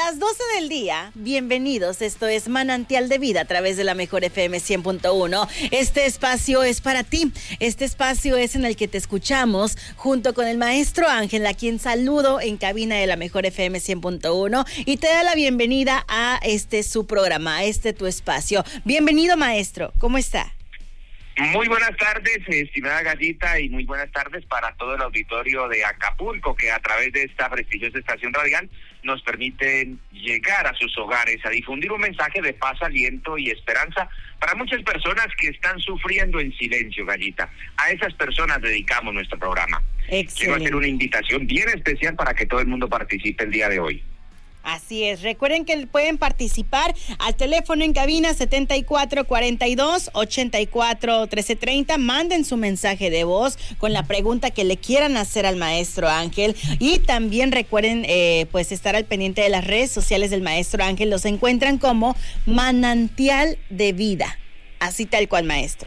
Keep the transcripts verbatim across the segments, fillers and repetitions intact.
Las doce del día, bienvenidos, esto es Manantial de Vida a través de la Mejor F M cien punto uno. Este espacio es para ti, este espacio es en el que te escuchamos junto con el maestro Ángel, a quien saludo en cabina de la Mejor F M cien punto uno y te da la bienvenida a este su programa, a este tu espacio. Bienvenido, maestro, ¿cómo está? Muy buenas tardes, estimada Gallita, y muy buenas tardes para todo el auditorio de Acapulco, que a través de esta prestigiosa estación radial nos permiten llegar a sus hogares, a difundir un mensaje de paz, aliento y esperanza para muchas personas que están sufriendo en silencio, Gallita. A esas personas dedicamos nuestro programa. Excelente. Quiero hacer una invitación bien especial para que todo el mundo participe el día de hoy. Así es, recuerden que pueden participar al teléfono en cabina setenta y cuatro cuarenta y dos ochenta y cuatro trece treinta, manden su mensaje de voz con la pregunta que le quieran hacer al maestro Ángel y también recuerden eh, pues estar al pendiente de las redes sociales del maestro Ángel, los encuentran como Manantial de Vida, así tal cual, maestro.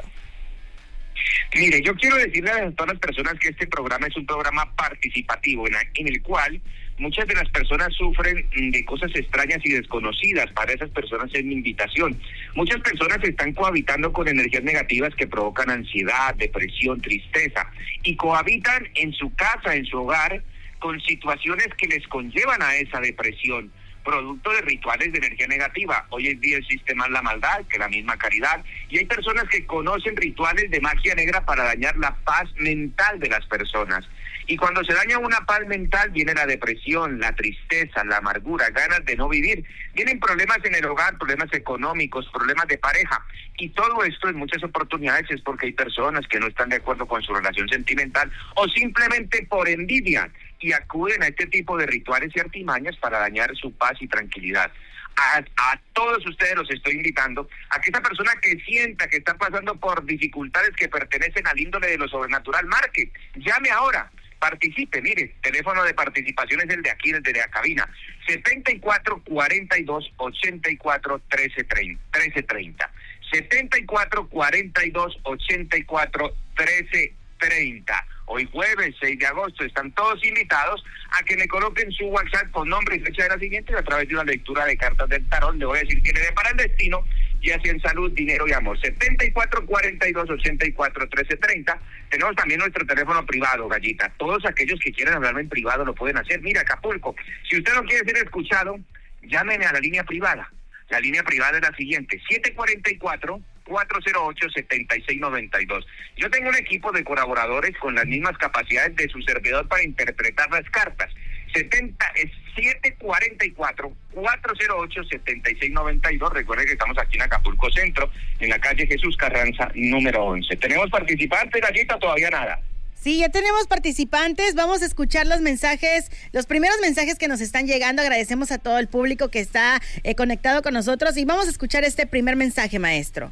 Mire, yo quiero decirle a todas las personas que este programa es un programa participativo en, en el cual muchas de las personas sufren de cosas extrañas y desconocidas. Para esas personas es mi invitación. Muchas personas están cohabitando con energías negativas que provocan ansiedad, depresión, tristeza, y cohabitan en su casa, en su hogar, con situaciones que les conllevan a esa depresión, producto de rituales de energía negativa. Hoy en día existe más la maldad que la misma caridad, y hay personas que conocen rituales de magia negra para dañar la paz mental de las personas. Y cuando se daña una paz mental, viene la depresión, la tristeza, la amargura, ganas de no vivir. Vienen problemas en el hogar, problemas económicos, problemas de pareja. Y todo esto en muchas oportunidades es porque hay personas que no están de acuerdo con su relación sentimental o simplemente por envidia y acuden a este tipo de rituales y artimañas para dañar su paz y tranquilidad. A, a todos ustedes los estoy invitando a que esta persona que sienta que está pasando por dificultades que pertenecen al índole de lo sobrenatural, marque, llame ahora. Participe, mire, teléfono de participación es el de aquí, desde la cabina, setenta y cuatro cuarenta y dos ochenta y cuatro trece treinta, setenta y cuatro cuarenta y dos ochenta y cuatro trece treinta. Hoy jueves seis de agosto están todos invitados a que me coloquen su WhatsApp con nombre y fecha de nacimiento, y a través de una lectura de cartas del tarot le voy a decir que le depara el destino, ya sea en salud, dinero y amor. Setenta y cuatro cuarenta y dos ochenta y cuatro trece treinta. Tenemos también nuestro teléfono privado, Gallita. Todos aquellos que quieran hablarme en privado lo pueden hacer. Mira, Acapulco, si usted no quiere ser escuchado, llámeme a la línea privada. La línea privada es la siguiente: siete cuatro cuatro cuatro cero ocho siete seis nueve dos. Yo tengo un equipo de colaboradores con las mismas capacidades de su servidor para interpretar las cartas. setenta es siete cuatro cuatro cuatro cero ocho siete seis nueve dos. Recuerden que estamos aquí en Acapulco Centro, en la calle Jesús Carranza, número once. ¿Tenemos participantes, Gallita? Todavía nada. Sí, ya tenemos participantes, vamos a escuchar los mensajes, los primeros mensajes que nos están llegando. Agradecemos a todo el público que está eh, conectado con nosotros y vamos a escuchar este primer mensaje, maestro.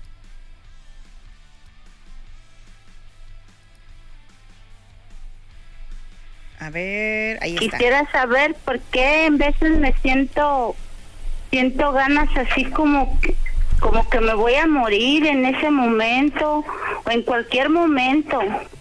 A ver, ahí está. Quisiera saber por qué en veces me siento, siento ganas así como que, como que me voy a morir en ese momento o en cualquier momento.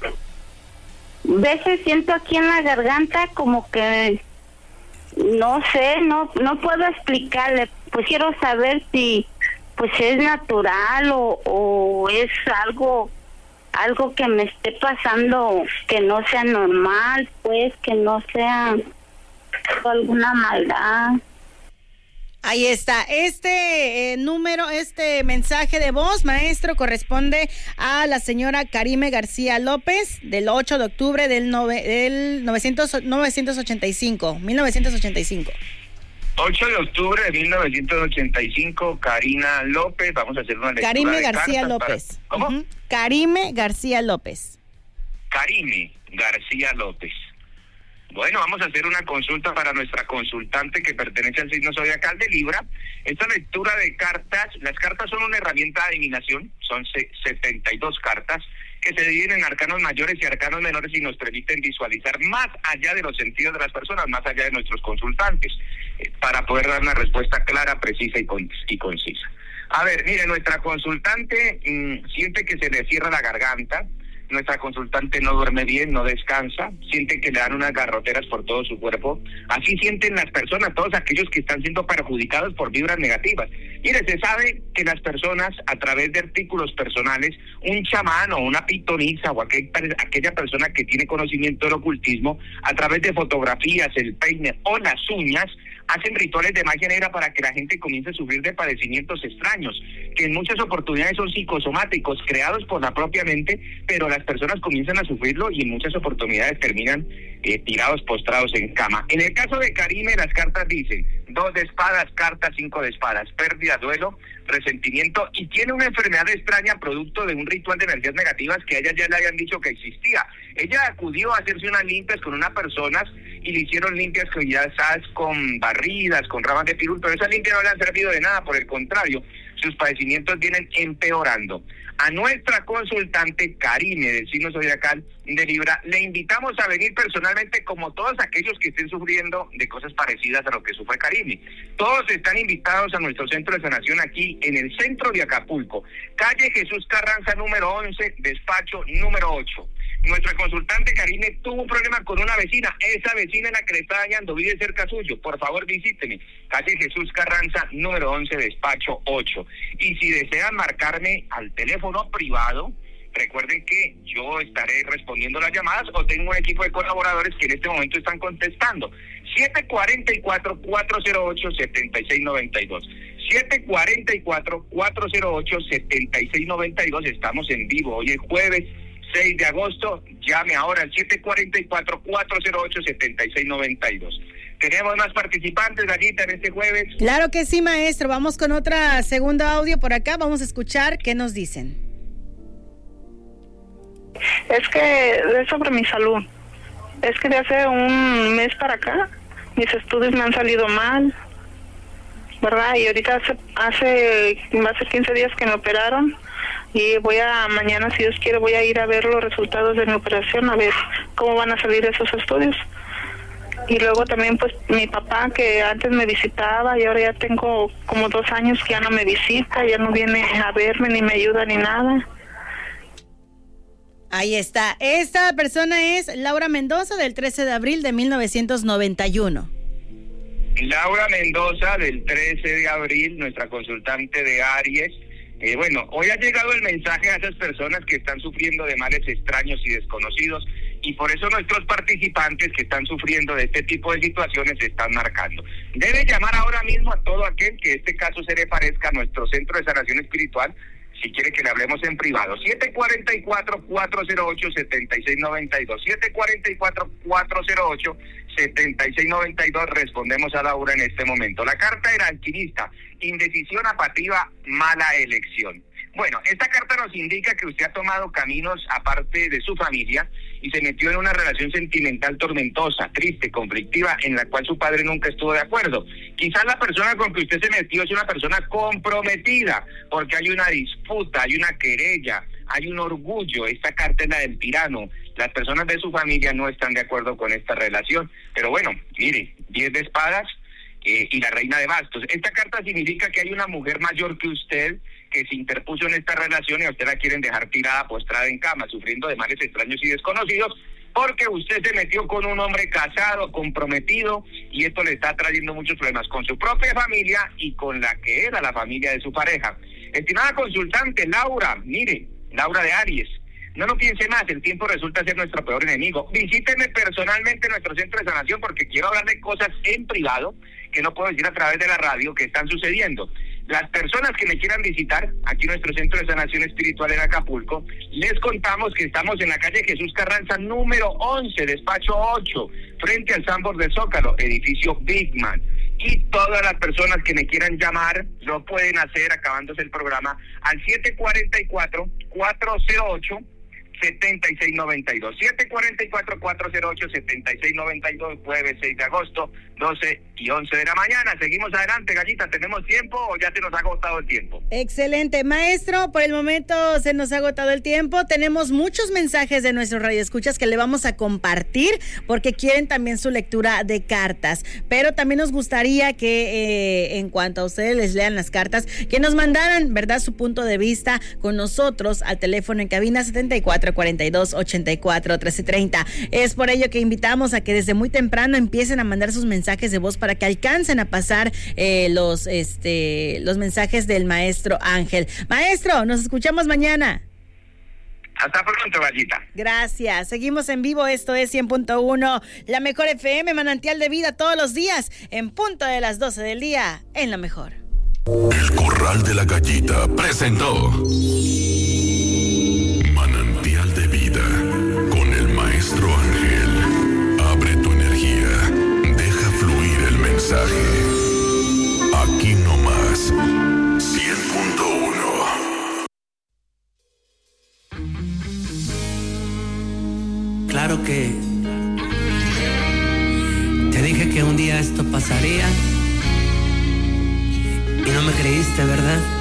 Veces siento aquí en la garganta como que no sé, no no puedo explicarle. Pues quiero saber si pues es natural o, o es algo algo que me esté pasando que no sea normal, pues que no sea alguna maldad. Ahí está, este eh, número, este mensaje de voz, maestro, corresponde a la señora Karime García López, del ocho de octubre del, nove, del novecientos ochenta y cinco, mil novecientos ochenta y cinco. ocho de octubre de mil novecientos ochenta y cinco, Karina López. Vamos a hacer una lectura Karime de García cartas López. Para... ¿Cómo? Uh-huh. Karime García López. Karime García López. Bueno, vamos a hacer una consulta para nuestra consultante que pertenece al signo zodiacal de Libra. Esta lectura de cartas, las cartas son una herramienta de adivinación, son setenta y dos cartas que se dividen en arcanos mayores y arcanos menores y nos permiten visualizar más allá de los sentidos de las personas, más allá de nuestros consultantes, eh, para poder dar una respuesta clara, precisa y, con, y concisa. A ver, mire, nuestra consultante mmm, siente que se le cierra la garganta, Nuestra consultante no duerme bien, no descansa, siente que le dan unas garroteras por todo su cuerpo. Así sienten las personas, todos aquellos que están siendo perjudicados por vibras negativas. Mire, se sabe que las personas, a través de artículos personales, un chamán o una pitonisa o aquel, aquella persona que tiene conocimiento del ocultismo, a través de fotografías, el peine o las uñas, hacen rituales de magia negra para que la gente comience a sufrir de padecimientos extraños, que en muchas oportunidades son psicosomáticos, creados por la propia mente, pero las personas comienzan a sufrirlo y en muchas oportunidades terminan eh, tirados, postrados en cama. En el caso de Karime, las cartas dicen dos de espadas, carta cinco de espadas, pérdida, duelo, resentimiento, y tiene una enfermedad extraña producto de un ritual de energías negativas que a ella ya le habían dicho que existía. Ella acudió a hacerse unas limpias con unas personas y le hicieron limpias con, ya sabes, con barridas, con ramas de pirul, pero esas limpias no le han servido de nada, por el contrario, sus padecimientos vienen empeorando. A nuestra consultante Karime, del signo zodiacal de Libra, le invitamos a venir personalmente, como todos aquellos que estén sufriendo de cosas parecidas a lo que sufre Karime. Todos están invitados a nuestro centro de sanación aquí en el centro de Acapulco, calle Jesús Carranza número once, despacho número ocho. Nuestra consultante Karime tuvo un problema con una vecina, esa vecina es la que le está dañando, vive cerca suyo, por favor visíteme, calle Jesús Carranza número once, despacho ocho. Y si desean marcarme al teléfono privado, recuerden que yo estaré respondiendo las llamadas o tengo un equipo de colaboradores que en este momento están contestando. siete cuatro cuatro, cuatro cero ocho, siete seis nueve dos. siete cuatro cuatro, cuatro cero ocho, siete seis nueve dos. Estamos en vivo hoy es jueves seis de agosto. Llame ahora al siete cuatro cuatro, cuatro cero ocho, siete seis nueve dos. ¿Tenemos más participantes, Gallita, en este jueves? Claro que sí, maestro. Vamos con otra segunda audio por acá. Vamos a escuchar qué nos dicen. Es que es sobre mi salud. Es que de hace un mes para acá mis estudios me han salido mal, ¿verdad? Y ahorita hace, hace más de quince días que me operaron y voy a, mañana si Dios quiere, voy a ir a ver los resultados de mi operación, a ver cómo van a salir esos estudios. Y luego también pues mi papá, que antes me visitaba y ahora ya tengo como dos años que ya no me visita, ya no viene a verme ni me ayuda ni nada. Ahí está. Esta persona es Laura Mendoza, del trece de abril de mil novecientos noventa y uno. Laura Mendoza, del trece de abril, nuestra consultante de Aries. Eh, bueno, hoy ha llegado el mensaje a esas personas que están sufriendo de males extraños y desconocidos, y por eso nuestros participantes que están sufriendo de este tipo de situaciones se están marcando. Debe llamar ahora mismo a todo aquel que este caso se le parezca a nuestro centro de sanación espiritual, si quiere que le hablemos en privado. siete cuatro cuatro, cuatro cero ocho, siete seis nueve dos. siete cuatro cuatro, cuatro cero ocho, siete seis nueve dos. Respondemos a Laura en este momento. La carta era alquimista, indecisión, apatía, mala elección. Bueno, esta carta nos indica que usted ha tomado caminos aparte de su familia y se metió en una relación sentimental tormentosa, triste, conflictiva, en la cual su padre nunca estuvo de acuerdo. Quizás la persona con que usted se metió es una persona comprometida, porque hay una disputa, hay una querella, hay un orgullo. Esta carta es la del tirano. Las personas de su familia no están de acuerdo con esta relación. Pero bueno, mire, diez de espadas eh, y la reina de bastos. Esta carta significa que hay una mujer mayor que usted que se interpuso en esta relación y a usted la quieren dejar tirada, postrada en cama, sufriendo de males extraños y desconocidos, porque usted se metió con un hombre casado, comprometido, y esto le está trayendo muchos problemas con su propia familia y con la que era la familia de su pareja. Estimada consultante, Laura, mire, Laura de Aries, no lo piense más, el tiempo resulta ser nuestro peor enemigo. Visíteme personalmente en nuestro centro de sanación porque quiero hablar de cosas en privado que no puedo decir a través de la radio que están sucediendo. Las personas que me quieran visitar aquí en nuestro centro de sanación espiritual en Acapulco, les contamos que estamos en la calle Jesús Carranza número once, despacho ocho, frente al Sambor de Zócalo, edificio Big Man. Y todas las personas que me quieran llamar lo pueden hacer acabándose el programa al siete cuatro cuatro, cuatro cero ocho, siete seis nueve dos. siete cuatro cuatro, cuatro cero ocho, siete seis nueve dos, jueves seis de agosto, doce y once de la mañana. Seguimos adelante, Gallita. ¿Tenemos tiempo o ya se nos ha agotado el tiempo? Excelente, maestro. Por el momento se nos ha agotado el tiempo. Tenemos muchos mensajes de nuestros radioescuchas que le vamos a compartir porque quieren también su lectura de cartas. Pero también nos gustaría que eh, en cuanto a ustedes les lean las cartas, que nos mandaran, ¿verdad?, su punto de vista con nosotros al teléfono en cabina setenta y cuatro cuarenta y dos ochenta y cuatro trece treinta. Es por ello que invitamos a que desde muy temprano empiecen a mandar sus mensajes de voz para que alcancen a pasar eh, los, este, los mensajes del maestro Ángel. Maestro, nos escuchamos mañana. Hasta pronto, Gallita. Gracias. Seguimos en vivo. Esto es cien punto uno, la mejor F M, manantial de vida todos los días, en punto de las doce del día, en La Mejor. El Corral de la Gallita presentó Manantial de Vida con el maestro Ángel. Abre tu energía, deja fluir el mensaje. Aquí nomás, cien punto uno. Claro que te dije que un día esto pasaría y no me creíste, ¿verdad?